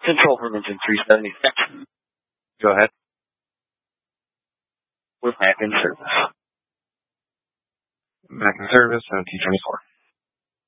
Control from engine 376. Go ahead. We're back in service. Back in service, T-24.